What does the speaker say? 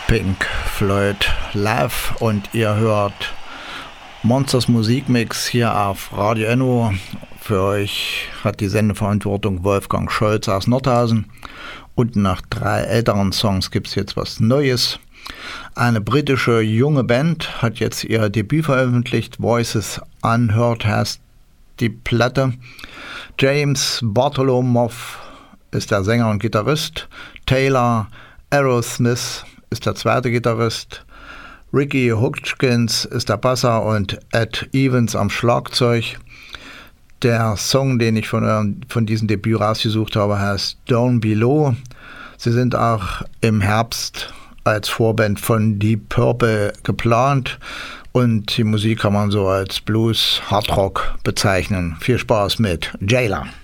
Pink Floyd live und ihr hört Monsters Musikmix hier auf Radio Enno. Für euch hat die Sendeverantwortung Wolfgang Scholz aus Nordhausen und nach 3 älteren Songs gibt es jetzt was Neues. Eine britische junge Band hat jetzt ihr Debüt veröffentlicht, Voices Unheard heißt die Platte. James Bartholomew ist der Sänger und Gitarrist, Taylor Aerosmith ist der zweite Gitarrist, Ricky Hutchins ist der Basser und Ed Evans am Schlagzeug. Der Song, den ich von diesem Debüt rausgesucht habe, heißt Down Below. Sie sind auch im Herbst als Vorband von Deep Purple geplant und die Musik kann man so als Blues Hardrock bezeichnen. Viel Spaß mit Jailer.